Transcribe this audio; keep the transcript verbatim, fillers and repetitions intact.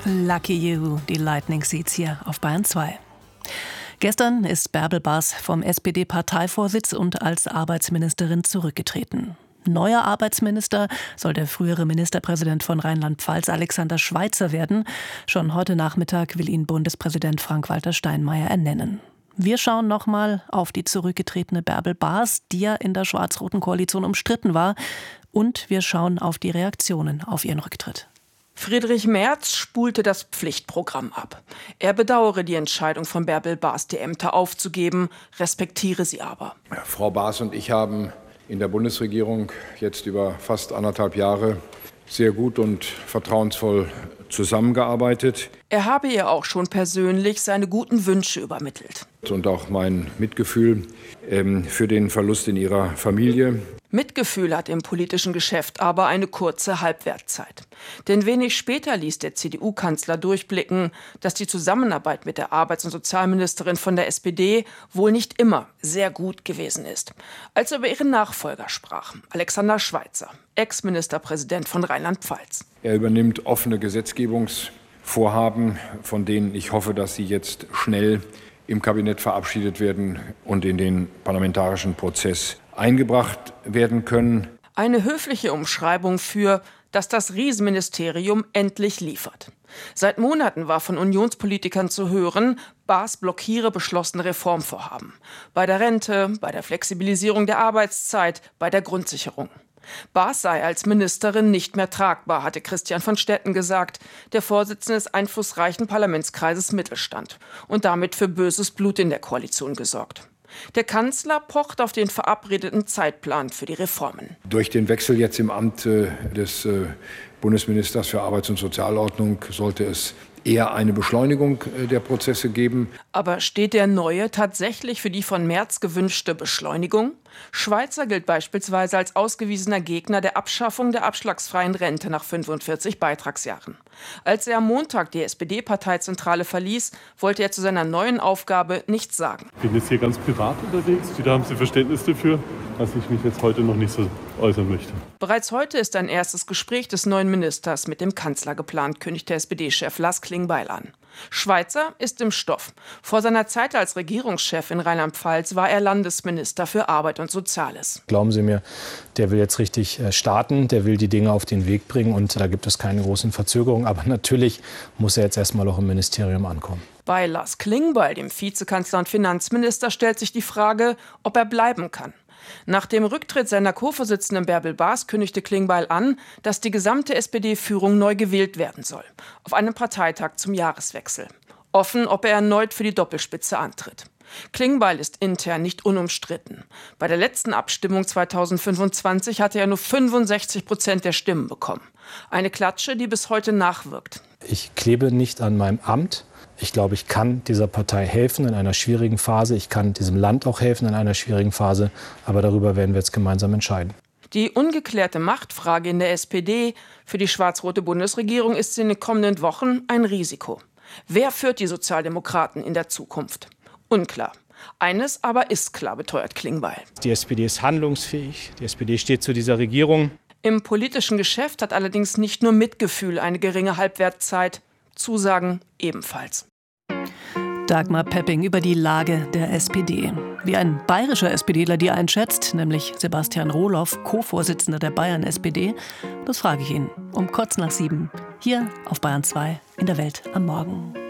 Lucky you, die Lightning Seeds hier auf Bayern zwei. Gestern ist Bärbel Baas vom S P D-Parteivorsitz und als Arbeitsministerin zurückgetreten. Neuer Arbeitsminister soll der frühere Ministerpräsident von Rheinland-Pfalz Alexander Schweitzer werden. Schon heute Nachmittag will ihn Bundespräsident Frank-Walter Steinmeier ernennen. Wir schauen nochmal auf die zurückgetretene Bärbel Baas, die ja in der schwarz-roten Koalition umstritten war. Und wir schauen auf die Reaktionen auf ihren Rücktritt. Friedrich Merz spulte das Pflichtprogramm ab. Er bedauere die Entscheidung von Bärbel Baas, die Ämter aufzugeben, respektiere sie aber. Frau Baas und ich haben in der Bundesregierung jetzt über fast anderthalb Jahre sehr gut und vertrauensvoll zusammengearbeitet. Er habe ihr auch schon persönlich seine guten Wünsche übermittelt. Und auch mein Mitgefühl ähm, für den Verlust in ihrer Familie. Mitgefühl hat im politischen Geschäft aber eine kurze Halbwertzeit. Denn wenig später ließ der C D U-Kanzler durchblicken, dass die Zusammenarbeit mit der Arbeits- und Sozialministerin von der S P D wohl nicht immer sehr gut gewesen ist. Als er über ihren Nachfolger sprach, Alexander Schweitzer, Ex-Ministerpräsident von Rheinland-Pfalz. Er übernimmt offene Gesetzgebungsvorhaben, von denen ich hoffe, dass sie jetzt schnell im Kabinett verabschiedet werden und in den parlamentarischen Prozess eingebracht werden können. Eine höfliche Umschreibung für, dass das Riesenministerium endlich liefert. Seit Monaten war von Unionspolitikern zu hören, Baas blockiere beschlossene Reformvorhaben. Bei der Rente, bei der Flexibilisierung der Arbeitszeit, bei der Grundsicherung. Baas sei als Ministerin nicht mehr tragbar, hatte Christian von Stetten gesagt, der Vorsitzende des einflussreichen Parlamentskreises Mittelstand, und damit für böses Blut in der Koalition gesorgt. Der Kanzler pocht auf den verabredeten Zeitplan für die Reformen. Durch den Wechsel jetzt im Amt äh, des äh, Bundesministers für Arbeits- und Sozialordnung sollte es eher eine Beschleunigung äh, der Prozesse geben. Aber steht der Neue tatsächlich für die von Merz gewünschte Beschleunigung? Schweitzer gilt beispielsweise als ausgewiesener Gegner der Abschaffung der abschlagsfreien Rente nach fünfundvierzig Beitragsjahren. Als er am Montag die S P D-Parteizentrale verließ, wollte er zu seiner neuen Aufgabe nichts sagen. Ich bin jetzt hier ganz privat unterwegs. Da haben Sie Verständnis dafür, dass ich mich jetzt heute noch nicht so äußern möchte. Bereits heute ist ein erstes Gespräch des neuen Ministers mit dem Kanzler geplant, kündigt der S P D-Chef Lars Klingbeil an. Schweitzer ist im Stoff. Vor seiner Zeit als Regierungschef in Rheinland-Pfalz war er Landesminister für Arbeit und Soziales. Glauben Sie mir, der will jetzt richtig starten, der will die Dinge auf den Weg bringen und da gibt es keine großen Verzögerungen. Aber natürlich muss er jetzt erstmal auch im Ministerium ankommen. Bei Lars Klingbeil, dem Vizekanzler und Finanzminister, stellt sich die Frage, ob er bleiben kann. Nach dem Rücktritt seiner Co-Vorsitzenden Bärbel Baas kündigte Klingbeil an, dass die gesamte S P D-Führung neu gewählt werden soll. Auf einem Parteitag zum Jahreswechsel. Offen, ob er erneut für die Doppelspitze antritt. Klingbeil ist intern nicht unumstritten. Bei der letzten Abstimmung zweitausendfünfundzwanzig hatte er nur fünfundsechzig Prozent der Stimmen bekommen. Eine Klatsche, die bis heute nachwirkt. Ich klebe nicht an meinem Amt. Ich glaube, ich kann dieser Partei helfen in einer schwierigen Phase. Ich kann diesem Land auch helfen in einer schwierigen Phase. Aber darüber werden wir jetzt gemeinsam entscheiden. Die ungeklärte Machtfrage in der S P D für die schwarz-rote Bundesregierung ist in den kommenden Wochen ein Risiko. Wer führt die Sozialdemokraten in der Zukunft? Unklar. Eines aber ist klar, beteuert Klingbeil. Die S P D ist handlungsfähig. Die S P D steht zu dieser Regierung. Im politischen Geschäft hat allerdings nicht nur Mitgefühl eine geringe Halbwertszeit, Zusagen ebenfalls. Dagmar Pepping über die Lage der S P D. Wie ein bayerischer SPDler die einschätzt, nämlich Sebastian Rohloff, Co-Vorsitzender der Bayern-S P D, das frage ich ihn um kurz nach sieben, hier auf Bayern zwei in der Welt am Morgen.